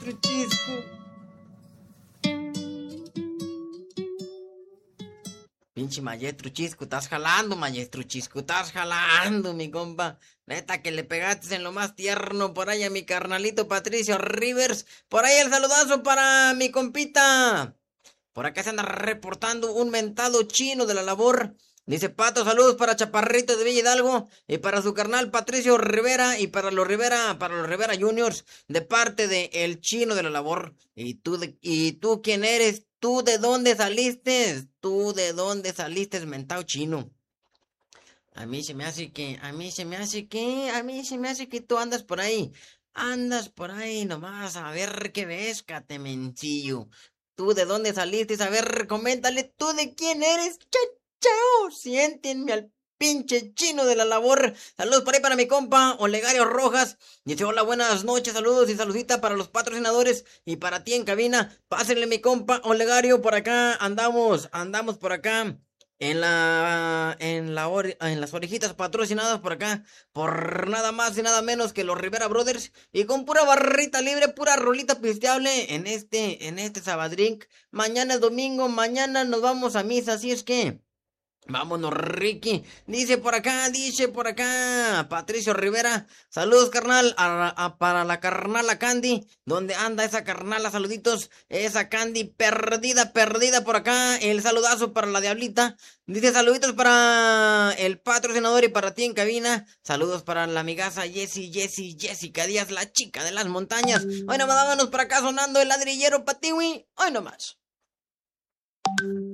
maestro Chisco. Pinche maestro Chisco, estás jalando, maestro Chisco, estás jalando, mi compa. Neta que le pegaste en lo más tierno por ahí a mi carnalito Patricio Rivers. Por ahí el saludazo para mi compita. Por acá se anda reportando un mentado chino de la labor. Dice Pato, saludos para Chaparrito de Villa Hidalgo y para su carnal Patricio Rivera y para los Rivera Juniors de parte de el chino de la labor. ¿Y tú quién eres? ¿Tú de dónde saliste? ¿Tú de dónde saliste, mentado chino? A mí se me hace que tú andas por ahí. Andas por ahí nomás a ver qué ves, catemencillo. ¿Tú de dónde saliste? A ver, coméntale, ¿tú de quién eres? Chao, siéntenme al pinche chino de la labor. Saludos por ahí para mi compa Olegario Rojas. Dice, hola, buenas noches, saludos y saludita para los patrocinadores y para ti en cabina. Pásenle mi compa Olegario, por acá andamos por acá. En las orejitas patrocinadas por acá, por nada más y nada menos que los Rivera Brothers, y con pura barrita libre, pura rolita pisteable en este Sabadrink. Mañana es domingo, mañana nos vamos a misa, así es que vámonos, Ricky. Dice por acá, Patricio Rivera. Saludos, carnal, para la carnala Candy. ¿Dónde anda esa carnala? Saluditos. Esa Candy perdida por acá. El saludazo para la Diablita. Dice saluditos para el patrocinador y para ti en cabina. Saludos para la amigaza Jessica Díaz, la chica de las montañas. Hoy nomás vámonos para acá sonando el ladrillero patiwi. Hoy nomás.